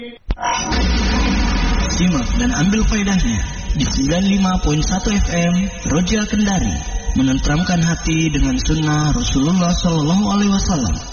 Simak dan ambil faedahnya di 95.1 FM Roja Kendari, menenteramkan hati dengan sunnah Rasulullah SAW.